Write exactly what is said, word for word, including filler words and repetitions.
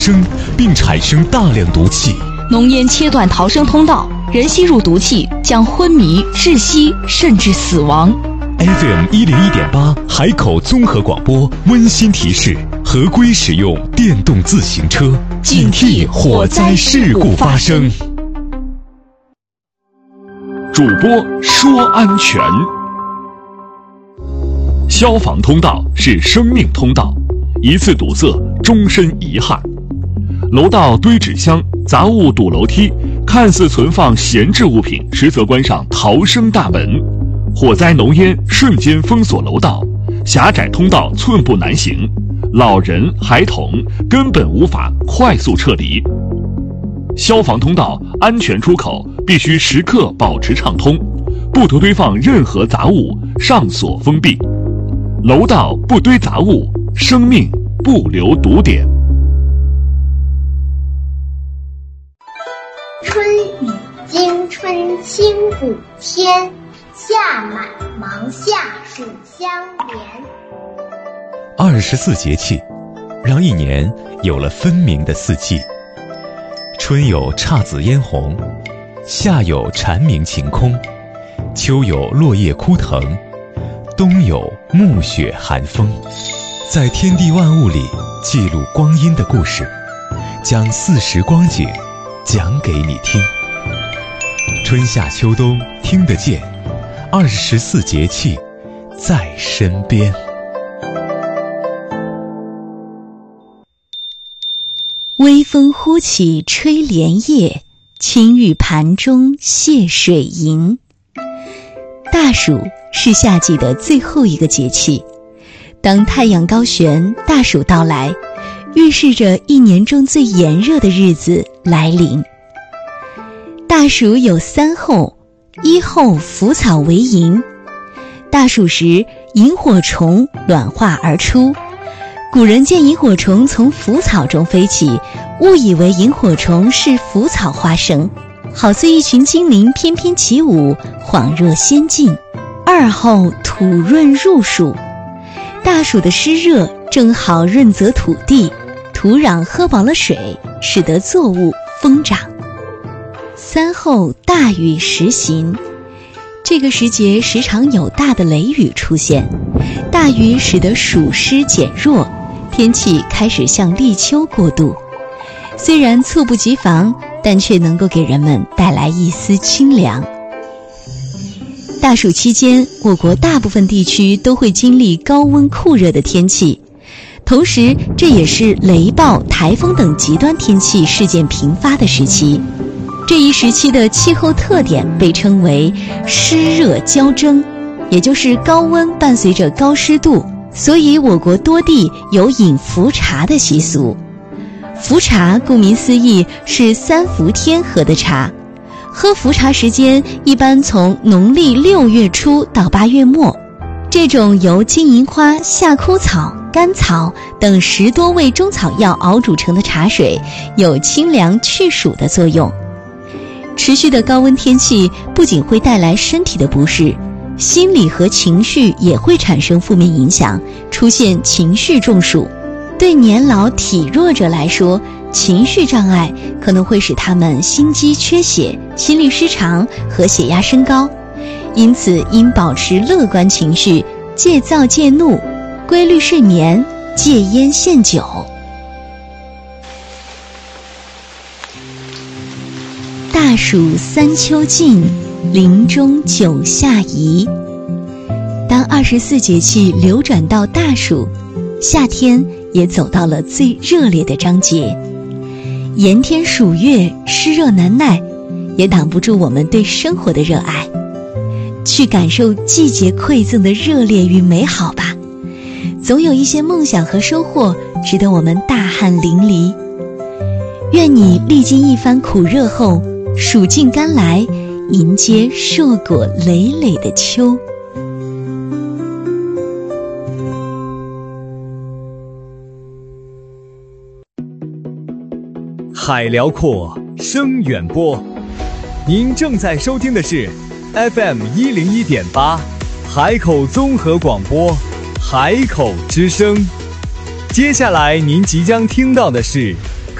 生，并产生大量毒气。 浓烟切断逃生通道，人吸入毒气将昏迷、窒息，甚至死亡。 F M 一零一点八海口综合广播温馨提示：合规使用电动自行车，警惕火灾事故发生。主播说安全。消防通道是生命通道，一次堵塞，终身遗憾。楼道堆纸箱，杂物堵楼梯，看似存放闲置物品，实则关上逃生大门。火灾浓烟瞬间封锁楼道，狭窄通道寸步难行，老人孩童根本无法快速撤离。消防通道安全出口必须时刻保持畅通，不得堆放任何杂物，上锁封闭。楼道不堆杂物，生命不留堵点。 春雨惊春清谷天，夏满芒夏暑相连。 二十四节气，让一年有了分明的四季。春有姹紫嫣红，夏有蝉鸣晴空，秋有落叶枯藤，冬有暮雪寒风。在天地万物里记录光阴的故事，将四时光景讲给你听。春夏秋冬听得见，二十四节气在身边。 微风忽起吹莲叶，青玉盘中泻水银。大暑是夏季的最后一个节气，当太阳高悬，大暑到来，预示着一年中最炎热的日子来临。大暑有三候：一候腐草为萤。大暑时，萤火虫卵化而出，古人见萤火虫从腐草中飞起，误以为萤火虫是腐草化生，好似一群精灵翩翩起舞，恍若仙境。二候土润入暑，大暑的湿热正好润泽土地，土壤喝饱了水，使得作物疯长。三候大雨时行，这个时节时常有大的雷雨出现，大雨使得暑湿减弱，天气开始向立秋过渡。虽然猝不及防，但却能够给人们带来一丝清凉。大暑期间，我国大部分地区都会经历高温酷热的天气，同时这也是雷暴、台风等极端天气事件频发的时期。这一时期的气候特点被称为湿热交蒸，也就是高温伴随着高湿度，所以我国多地有饮伏茶的习俗。伏茶顾名思义是三伏天喝的茶，喝伏茶时间一般从农历六月初到八月末。这种由金银花、夏枯草、甘草等十多味中草药熬煮成的茶水，有清凉去暑的作用。持续的高温天气不仅会带来身体的不适，心理和情绪也会产生负面影响，出现情绪中暑。对年老体弱者来说，情绪障碍可能会使他们心肌缺血、心律失常和血压升高，因此应保持乐观情绪，戒躁戒怒，规律睡眠，戒烟限酒。大暑三秋尽，林中九夏宜。当二十四节气流转到大暑，夏天也走到了最热烈的章节。炎天暑月，湿热难耐，也挡不住我们对生活的热爱。去感受季节馈赠的热烈与美好吧，总有一些梦想和收获值得我们大汗淋漓。愿你历经一番苦热后，暑尽甘来，迎接硕果累累的秋。 海辽阔，声远播。您正在收听的是 F M 一零一点八，海口综合广播，海口之声。接下来您即将听到的是